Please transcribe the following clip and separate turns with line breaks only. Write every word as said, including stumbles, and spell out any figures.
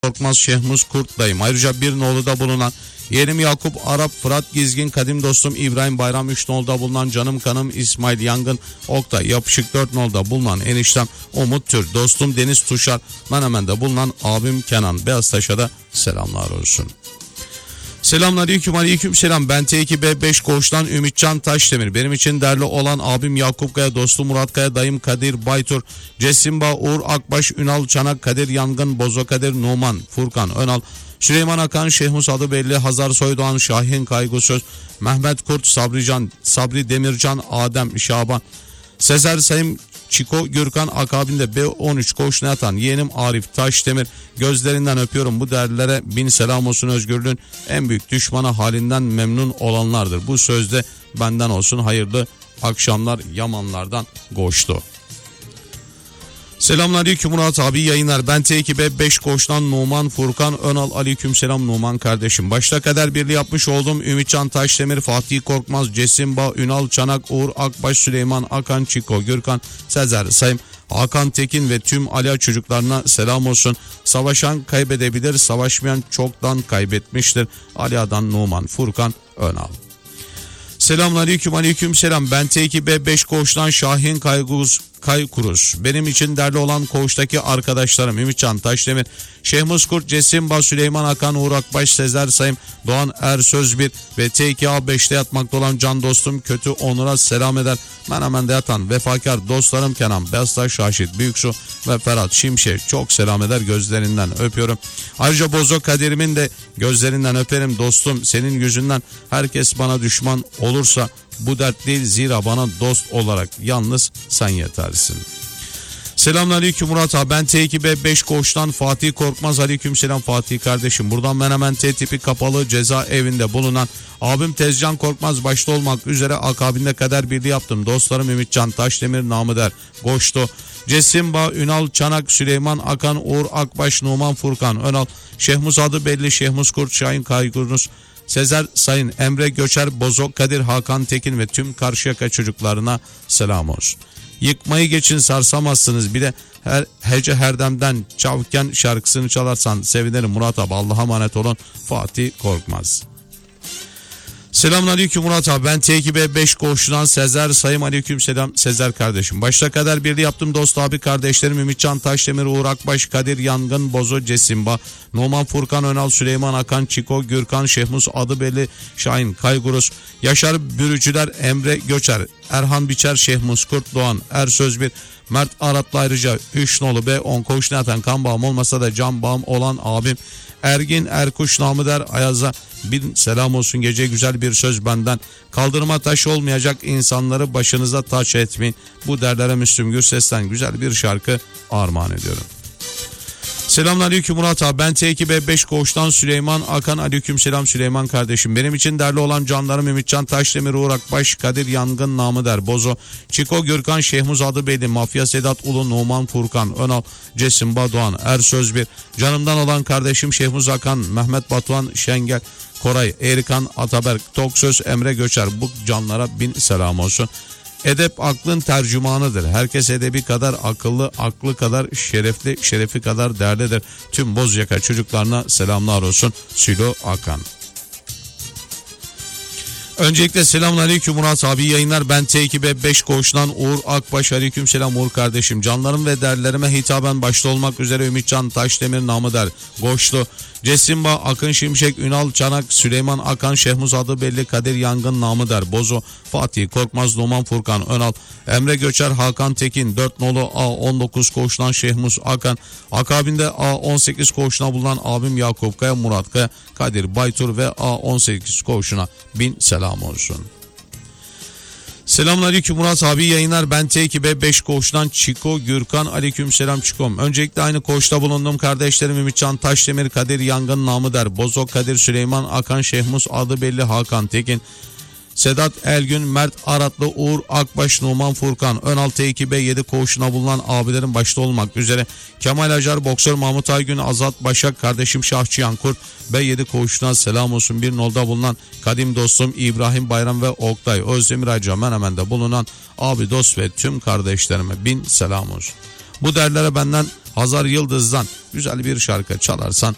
Korkmaz, Şehmus Kurt dayım. Ayrıca bir noluda bulunan yeğenim Yakup Arap, Fırat Gizgin, kadim dostum İbrahim Bayram, üç nolda bulunan canım kanım İsmail Yangın, Oktay Yapışık, dört nolda bulunan eniştem Umut Tür, dostum Deniz Tuşar, Menemen'de bulunan abim Kenan Beyaztaş'a da selamlar olsun. Selamünaleyküm, aleyküm selam. Ben T iki B beş Koğuş'tan Ümitcan Taşdemir. Benim için değerli olan abim Yakup Kaya, dostum Murat Kaya, dayım Kadir Baytur, Cesimba, Uğur Akbaş, Ünal Çanak, Kadir Yangın, Bozo Kadir, Numan, Furkan Önal, Süleyman Akan, Şehmus Adıbelli, Hazar Soydoğan, Şahin Kaygusöz, Mehmet Kurt, Sabrican, Sabri Demircan, Adem Şaban, Sezer Sayım, Çiko Gürkan, akabinde B on üç koğuşuna yatan yeğenim Arif Taşdemir. Gözlerinden öpüyorum. Bu değerlilere bin selam olsun. Özgürlüğün en büyük düşmanı halinden memnun olanlardır. Bu sözde benden olsun. Hayırlı akşamlar Yamanlardan Goştu. Selamünaleyküm Murat abi, yayınlar. Ben T iki B beş Koğuş'tan Numan Furkan Önal. Aleyküm selam Numan kardeşim. Başta kader birliği yapmış olduğum Ümitcan Taşdemir, Fatih Korkmaz, Cesimba, Ünal Çanak, Uğur Akbaş, Süleyman Akan, Çiko Gürkan, Sezer Sayım, Hakan Tekin ve tüm Ala çocuklarına selam olsun. Savaşan kaybedebilir, savaşmayan çoktan kaybetmiştir. Alia'dan Numan Furkan Önal. Selamünaleyküm, aleyküm selam. Ben T iki B beş Koğuş'tan Şahin Kayguz Kaykuruz. Benim için değerli olan koğuştaki arkadaşlarım Ümitcan Taşdemir, Şehmus Kurt, Cesimba, Süleyman Akan, Uğur Akbaş, Sezer Sayım, Doğan Ersözbir ve T iki A beşte yatmakta olan can dostum Kötü Onur'a selam eder. Menemen'de yatan vefakar dostlarım Kenan Beyaztaş, Şaşit Büyüksu ve Ferhat Şimşek çok selam eder, gözlerinden öpüyorum. Ayrıca Bozo Kadir'imin de gözlerinden öperim dostum, senin yüzünden herkes bana düşman olursa bu dert değil, zira bana dost olarak yalnız sen yetersin. Selamünaleyküm Murat abi, ben T iki B beş Koğuş'tan Fatih Korkmaz. Aleyküm selam Fatih kardeşim. Buradan Menemen T tipi kapalı cezaevinde bulunan abim Tezcan Korkmaz başta olmak üzere akabinde kader birliği yaptım. Dostlarım Ümitcan Taşdemir, namı der Goştu, Cesimba, Ünal Çanak, Süleyman Akan, Uğur Akbaş, Numan Furkan Önal, Şehmus Adıbelli, Şehmus Kurt, Şahin Kaygurnuz, Sezer Sayın, Emre Göçer, Bozok Kadir, Hakan Tekin ve tüm Karşıyaka çocuklarına selam olsun. Yıkmayı geçin sarsamazsınız, bir de her Hece Herdem'den Çavken şarkısını çalarsan sevinirim Murat abi, Allah'a emanet olun. Fatih Korkmaz. Selamünaleyküm Murat abi, ben T iki B beş Koğuş'tan Sezer Sayım. Aleyküm selam Sezer kardeşim. Başta kader birliği yaptım dost abi kardeşlerim Ümitcan Taşdemir, Uğur Akbaş, Kadir Yangın, Bozo Cesimba, Numan Furkan Önal, Süleyman Akan, Çiko Gürkan, Şehmus Adıbelli, Şahin Kayguruz, Yaşar Bürücüler, Emre Göçer, Erhan Biçer, Şehmus Kurt, Doğan Ersözbir, Mert Aratlı, ayrıca üç nolu B on koğuşuna yatan kan bağım olmasa da can bağım olan abim Ergin Erkuş, namı der Ayaz'a bin selam olsun. Gece güzel bir söz benden. Kaldırıma taş olmayacak insanları başınıza taş etmeyin. Bu derlere Müslüm Gürses'ten güzel bir şarkı armağan ediyorum. Selamünaleyküm Murat abi, ben T iki B beş Koğuş'tan Süleyman Akan. Aleyküm selam Süleyman kardeşim. Benim için değerli olan canlarım Ümitcan Taşdemir, Uğur Akbaş, Kadir Yangın, namı der Bozo, Çiko Gürkan, Şehmuz Adıbeyli, Mafya Sedat Ulu, Numan Furkan Önal, Cesimba, Doğan Ersözbir, canımdan olan kardeşim Şehmuz Akan, Mehmet Batuhan Şengel, Koray Erikan, Ataberk Toksöz, Emre Göçer, bu canlara bin selam olsun. Edep aklın tercümanıdır. Herkes edebi kadar akıllı, aklı kadar şerefli, şerefi kadar değerlidir. Tüm Bozyaka çocuklarına selamlar olsun. Sülo Akan. Öncelikle selamünaleyküm Murat abi, yayınlar. Ben T iki B beş Koğuş'tan Uğur Akbaş. Aleyküm selam Uğur kardeşim. Canlarım ve değerlerime hitaben başta olmak üzere Ümitcan Taşdemir, namı der Goşlu, Cesimba, Akın Şimşek, Ünal Çanak, Süleyman Akan, Şehmuz Adıbelli, Kadir Yangın, namı der Bozo, Fatih Korkmaz, Numan Furkan Önal, Emre Göçer, Hakan Tekin, dört nolu A on dokuz Koğuş'tan Şehmuz Akan, akabinde A on sekiz Koğuş'una bulunan abim Yakup Kaya, Murat Kaya, Kadir Baytur ve A on sekiz Koğuş'una bin selam olsun. Selamünaleyküm Murat abi, yayınlar. Ben T iki B beş Koğuş'tan Çiko Gürkan. Aleyküm selam Çiko'm. Öncelikle aynı koğuşta bulunduğum kardeşlerim Ümitcan Taşdemir, Kadir Yangın, namı der Bozok Kadir, Süleyman Akan, Şehmus Adıbelli, Hakan Tekin, Sedat Elgün, Mert Aratlı, Uğur Akbaş, Numan Furkan Önal, T iki B yedi Koğuş'una bulunan abilerin başta olmak üzere Kemal Acar, Boksör Mahmut Aygün, Azat Başak, kardeşim Şahçıyan Kurt, B yedi Koğuş'una selam olsun. Bir nolda bulunan kadim dostum İbrahim Bayram ve Oktay Özdemir Acar, Menemen'de bulunan abi dost ve tüm kardeşlerime bin selam olsun. Bu derlere benden Hazar Yıldız'dan güzel bir şarkı çalarsan